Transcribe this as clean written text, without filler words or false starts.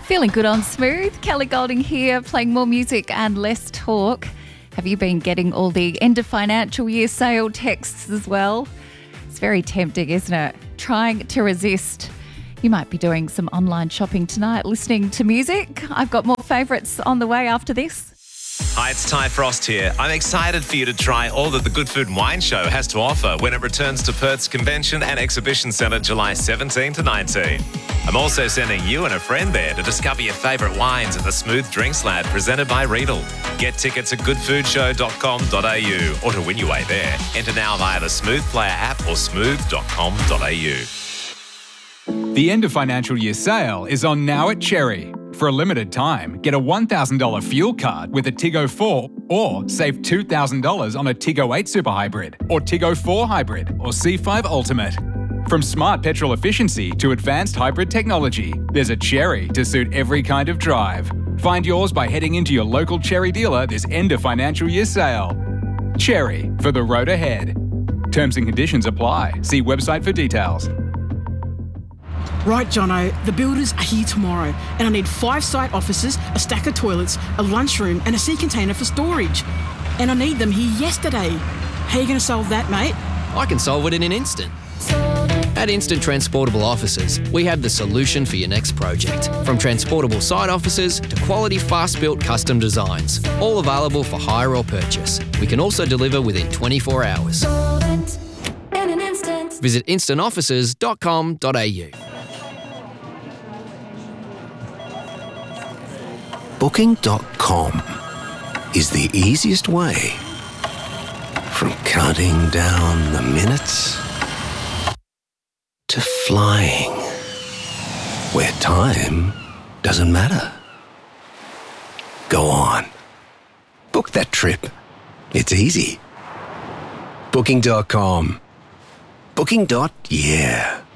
Feeling good on Smooth. Kelly Golding here, playing more music and less talk. Have you been getting all the end of financial year sale texts as well? It's very tempting, isn't it? Trying to resist. You might be doing some online shopping tonight, listening to music. I've got more favourites on the way after this. Hi, it's Ty Frost here. I'm excited for you to try all that the Good Food and Wine Show has to offer when it returns to Perth's Convention and Exhibition Centre July 17 to 19. I'm also sending you and a friend there to discover your favourite wines at the Smooth Drinks Lad presented by Riedel. Get tickets at goodfoodshow.com.au or to win your way there, enter now via the Smooth Player app or smooth.com.au. The end of financial year sale is on now at Cherry. For a limited time, get a $1,000 fuel card with a Tiggo 4 or save $2,000 on a Tiggo 8 Super Hybrid or Tiggo 4 Hybrid or C5 Ultimate. From smart petrol efficiency to advanced hybrid technology, there's a Cherry to suit every kind of drive. Find yours by heading into your local Cherry dealer this end of financial year sale. Cherry, for the road ahead. Terms and conditions apply. See website for details. Right, Jono, the builders are here tomorrow and I need 5 site offices, a stack of toilets, a lunchroom and a sea container for storage. And I need them here yesterday. How are you going to solve that, mate? I can solve it in an instant. At Instant Transportable Offices, we have the solution for your next project. From transportable site offices to quality fast-built custom designs, all available for hire or purchase. We can also deliver within 24 hours. Visit instantoffices.com.au. Booking.com is the easiest way from counting down the minutes to flying where time doesn't matter. Go on. Book that trip. It's easy. Booking.com. Booking.yeah.